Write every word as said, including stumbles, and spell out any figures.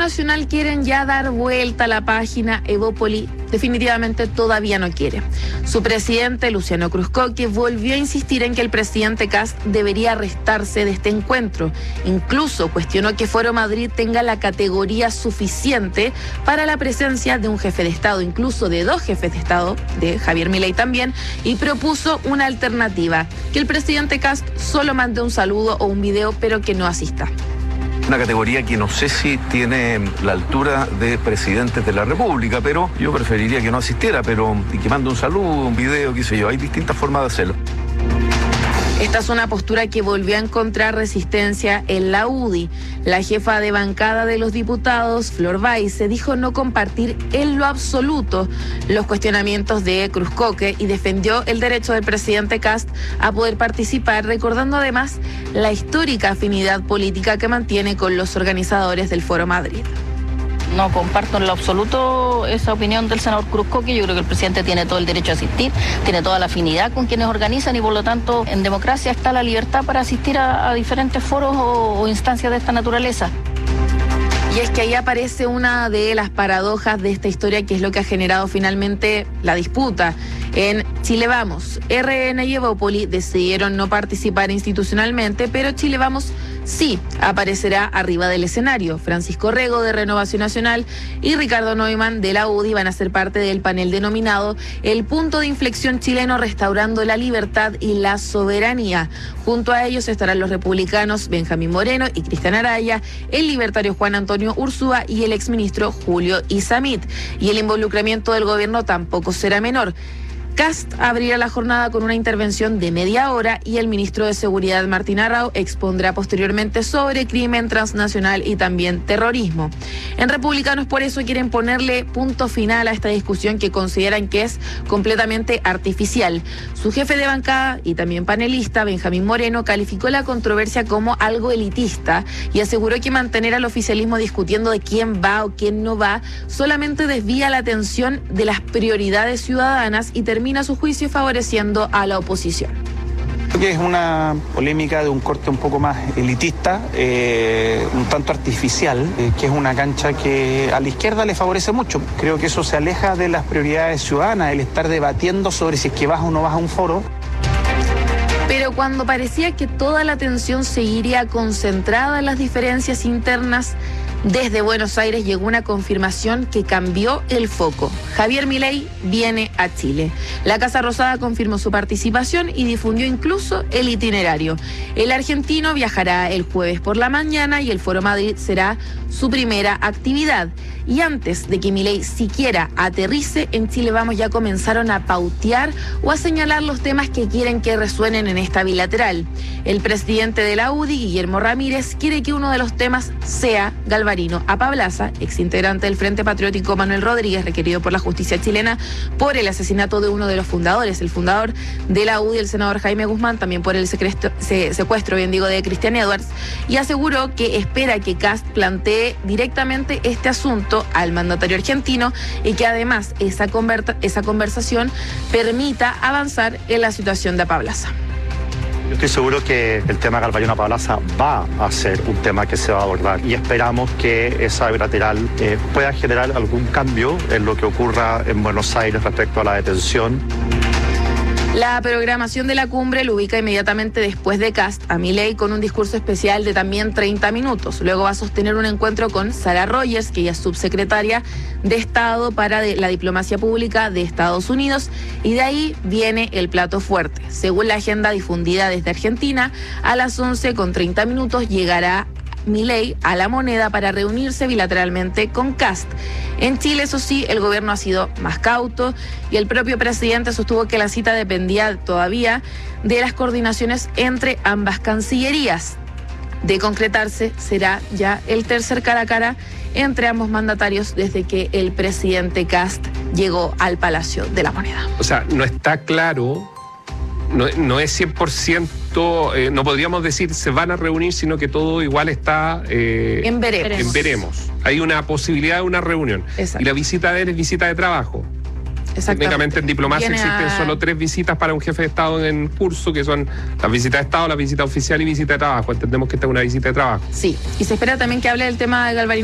Nacional quieren ya dar vuelta a la página. Evópoli definitivamente todavía no quiere. Su presidente, Luciano Cruzcoque, volvió a insistir en que el presidente Kast debería restarse de este encuentro. Incluso cuestionó que Foro Madrid tenga la categoría suficiente para la presencia de un jefe de Estado, incluso de dos jefes de Estado, de Javier Milei también, y propuso una alternativa, que el presidente Kast solo mande un saludo o un video, pero que no asista. Una categoría que no sé si tiene la altura de presidentes de la República, pero yo preferiría que no asistiera, pero y que mande un saludo, un video, qué sé yo. Hay distintas formas de hacerlo. Esta es una postura que volvió a encontrar resistencia en la U D I. La jefa de bancada de los diputados, Flor Baize, dijo no compartir en lo absoluto los cuestionamientos de Cruzcoque y defendió el derecho del presidente Kast a poder participar, recordando además la histórica afinidad política que mantiene con los organizadores del Foro Madrid. No comparto en lo absoluto esa opinión del senador Cruzcoque. Yo creo que el presidente tiene todo el derecho a asistir, tiene toda la afinidad con quienes organizan y por lo tanto en democracia está la libertad para asistir a, a diferentes foros o, o instancias de esta naturaleza. Y es que ahí aparece una de las paradojas de esta historia, que es lo que ha generado finalmente la disputa. En Chile Vamos, R N y Evópoli decidieron no participar institucionalmente, pero Chile Vamos sí aparecerá arriba del escenario. Francisco Rego, de Renovación Nacional, y Ricardo Neumann, de la U D I, van a ser parte del panel denominado El Punto de Inflexión Chileno, restaurando la libertad y la soberanía. Junto a ellos estarán los republicanos Benjamín Moreno y Cristian Araya, el libertario Juan Antonio Ursúa y el exministro Julio Izammit. Y el involucramiento del gobierno tampoco será menor. Kast abrirá la jornada con una intervención de media hora y el ministro de Seguridad, Martín Arrau, expondrá posteriormente sobre crimen transnacional y también terrorismo. En Republicanos por eso quieren ponerle punto final a esta discusión que consideran que es completamente artificial. Su jefe de bancada y también panelista, Benjamín Moreno, calificó la controversia como algo elitista y aseguró que mantener al oficialismo discutiendo de quién va o quién no va solamente desvía la atención de las prioridades ciudadanas y termina termina su juicio favoreciendo a la oposición. Creo que es una polémica de un corte un poco más elitista, eh, un tanto artificial, eh, que es una cancha que a la izquierda le favorece mucho. Creo que eso se aleja de las prioridades ciudadanas, el estar debatiendo sobre si es que vas o no vas a un foro. Pero cuando parecía que toda la atención seguiría concentrada en las diferencias internas, desde Buenos Aires llegó una confirmación que cambió el foco. Javier Milei viene a Chile. La Casa Rosada confirmó su participación y difundió incluso el itinerario. El argentino viajará el jueves por la mañana y el Foro Madrid será su primera actividad. Y antes de que Milei siquiera aterrice, en Chile Vamos ya comenzaron a pautear o a señalar los temas que quieren que resuenen en esta bilateral. El presidente de la U D I, Guillermo Ramírez, quiere que uno de los temas sea Galvarino Apablaza, exintegrante del Frente Patriótico Manuel Rodríguez, requerido por la justicia chilena por el asesinato de uno de los fundadores, el fundador de la U D I, el senador Jaime Guzmán, también por el secreto, se, secuestro, bien digo, de Cristian Edwards, y aseguró que espera que Kast plantee directamente este asunto al mandatario argentino y que además esa, converta, esa conversación permita avanzar en la situación de Apablaza. Yo estoy seguro que el tema Galvarino Apablaza va a ser un tema que se va a abordar y esperamos que esa bilateral eh, pueda generar algún cambio en lo que ocurra en Buenos Aires respecto a la detención. La programación de la cumbre lo ubica inmediatamente después de Kast a Milei con un discurso especial de también treinta minutos. Luego va a sostener un encuentro con Sarah Rogers, que ella es subsecretaria de Estado para la Diplomacia Pública de Estados Unidos, y de ahí viene el plato fuerte. Según la agenda difundida desde Argentina, a las once con treinta minutos llegará Milei a La Moneda para reunirse bilateralmente con Kast. En Chile, eso sí, el gobierno ha sido más cauto y el propio presidente sostuvo que la cita dependía todavía de las coordinaciones entre ambas cancillerías. De concretarse, será ya el tercer cara a cara entre ambos mandatarios desde que el presidente Kast llegó al Palacio de la Moneda. O sea, no está claro. No, no es cien por ciento, eh, no podríamos decir se van a reunir, sino que todo igual está eh, en veremos. En veremos. Hay una posibilidad de una reunión. Exacto. Y la visita de él es visita de trabajo. Técnicamente en diplomacia Viene existen a... solo tres visitas para un jefe de Estado en curso, que son las visitas de Estado, la visita oficial y visita de trabajo. Entendemos que esta es una visita de trabajo. Sí, y se espera también que hable del tema de Galvarino